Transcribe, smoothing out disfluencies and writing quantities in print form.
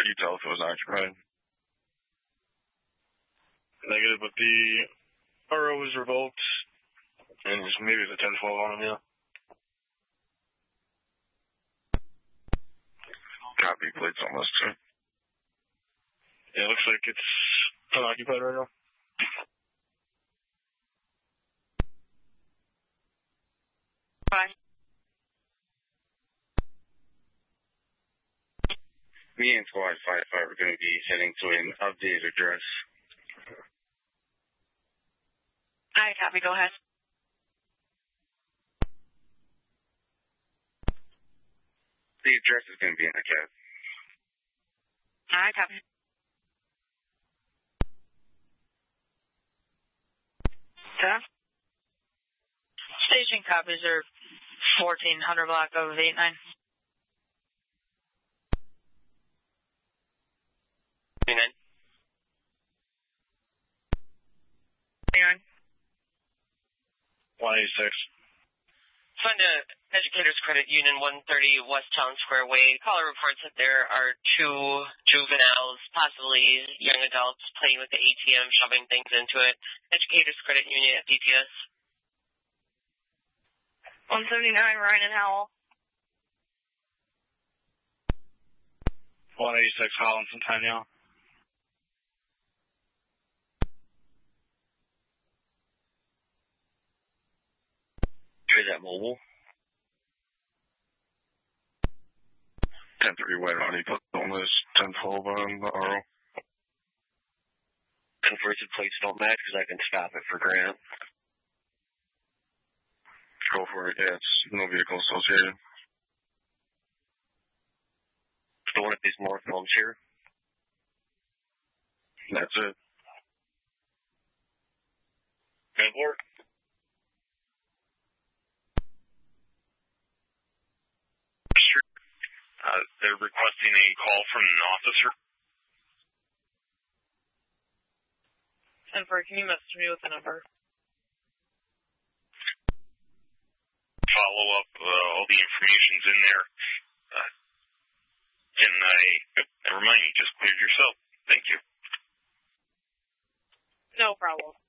you tell if it was occupied? Negative, but the RO was revoked, and maybe the 1012 on him, yeah. Copy, plates almost, too. Yeah, it looks like it's unoccupied right now. Bye. Me and Squad 55 are going to be heading to an updated address. Alright, copy, go ahead. The address is going to be in the cab. Alright, copy. Station copies are 1400 block of 89. 89. 89. 186. Find a Educators Credit Union 130 West Town Square Way. Caller reports that there are 2 juveniles, possibly young adults, playing with the ATM, shoving things into it. Educators Credit Union at DPS. 179, Ryan and Howell. 186, Holland, Centennial. Is that mobile? 10-3 White Audi, put on this 1012 on the RO. Converted plates don't match because I can stop it for Grant. Go for it, yeah, it's no vehicle associated. The one at these North homes here? That's it. Good work. They're requesting a call from an officer. 10-4, can you message me with the number? Follow up, all the information's in there. Never mind, you just cleared yourself. Thank you. No problem.